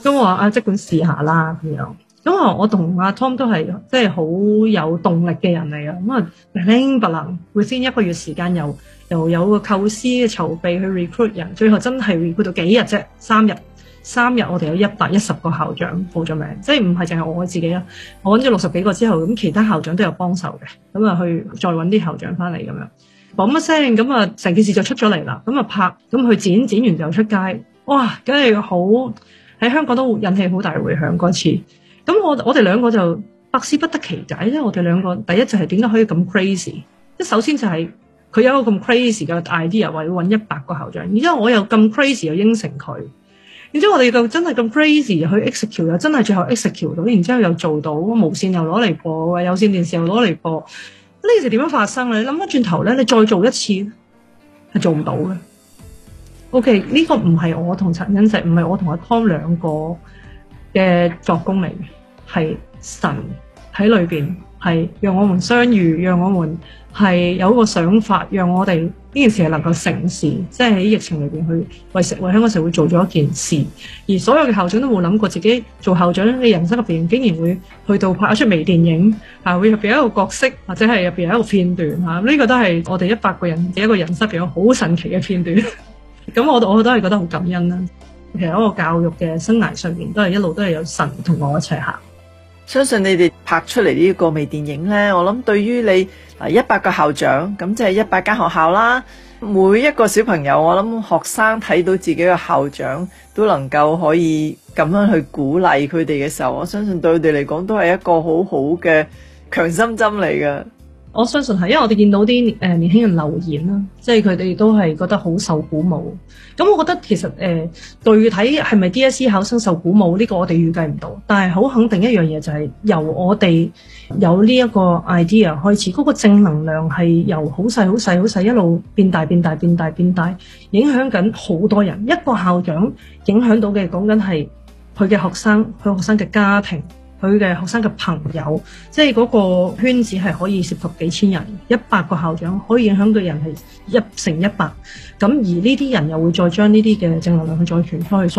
咁我話啊，即管試下啦咁樣。咁我同阿 Tom 都係即係好有動力嘅人嚟嘅。咁啊，拎不能會先1個月時間又有個構思嘅籌備去 recruit 人，最後真係 recruit 到幾日啫，3日我哋有110個校長報咗名，即係唔係淨係我自己啦，我揾咗60幾個之後，咁其他校長都有幫手嘅，咁啊去再揾啲校長翻嚟咁樣，嘣一聲咁啊，成件事就出咗嚟啦，咁啊拍，咁去剪完就出街，哇，梗係好喺香港都引起好大迴響嗰次。咁我哋兩個就百思不得其解，因為我哋兩個第一就係點解可以咁 crazy， 即首先就係佢有一個咁 crazy 嘅 idea， 話要揾100個校長，然之後我又咁 crazy 又應承佢，然之後我哋就真係咁 crazy 去 execute， 又真係最後 execute 到，然之後又做到無線又攞嚟播，有線電視又攞嚟播，呢件事點樣發生咧？你諗翻轉頭咧，你再做一次係做唔到嘅。OK， 呢個唔係我同陳欣石，唔係我同阿 Tom 兩個嘅作工嚟嘅，係神喺裏邊，係讓我們相遇，讓我們係有一個想法，讓我哋呢件事係能夠成事，即係喺疫情裏邊去為香港社會做咗一件事。而所有嘅校長都冇諗過自己做校長嘅人生入邊，竟然會去到拍一出微電影，會入邊一個角色，或者係入邊一個片段嚇。呢個都係我哋100個人嘅一個人生入邊好神奇嘅片段。咁我都係覺得好感恩啦。其實嗰個教育嘅生涯上面都係一路都係有神同我一齊行。 相信你哋拍出嚟呢個微電影呢，我諗對於你100個校長，咁即係100間學校啦，每一個小朋友，我諗學生睇到自己嘅校長都能夠可以咁樣去鼓勵佢哋嘅時候，我相信對佢哋嚟講都係一個好好嘅強心針嚟嘅。 我相信係，因為我哋見到啲年輕人留言啦，即係佢哋都係覺得好受鼓舞。咁我覺得其實具體係咪 DSE 考生受鼓舞呢個我哋預計唔到，但係好肯定一樣嘢就係由我哋有呢一個 idea 開始，嗰個正能量係由好細好細好細一路變大變大變大變大，影響緊好多人。一個校長影響到嘅講緊係佢嘅學生，佢學生嘅家庭，佢嘅學生嘅朋友，即係嗰個圈子係可以涉及幾千人，100個校長可以影響到人係1乘100，咁而呢啲人又會再將呢啲嘅正能量去再傳出去。